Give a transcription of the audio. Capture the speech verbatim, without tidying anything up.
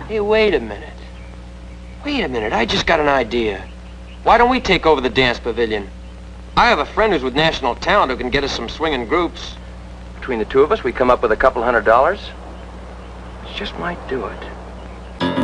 Hey, wait a minute. Wait a minute, I just got an idea. Why don't we take over the dance pavilion? I have a friend who's with National Talent who can get us some swinging groups. Between the two of us, we come up with a couple hundred dollars. It just might do it.